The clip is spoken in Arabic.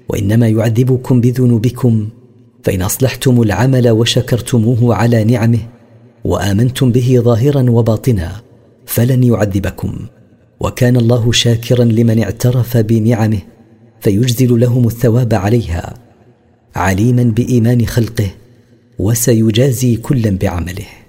وإنما يعذبكم بذنوبكم، فإن أصلحتم العمل وشكرتموه على نعمه وآمنتم به ظاهرا وباطنا فلن يعذبكم، وكان الله شاكرا لمن اعترف بنعمه فيجزل لهم الثواب عليها، عليما بإيمان خلقه وسيجازي كلا بعمله.